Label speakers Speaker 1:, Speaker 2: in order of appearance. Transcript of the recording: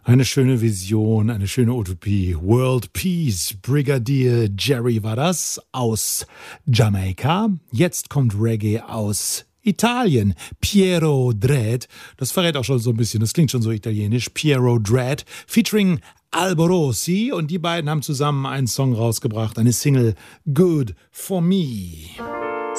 Speaker 1: Eine schöne Vision, eine schöne Utopie. World Peace, Brigadier Jerry war das aus Jamaika. Jetzt kommt Reggae aus Italien. Piero Dredd, das verrät auch schon so ein bisschen, das klingt schon so italienisch. Piero Dredd featuring Alborosi und die beiden haben zusammen einen Song rausgebracht, eine Single Good For Me.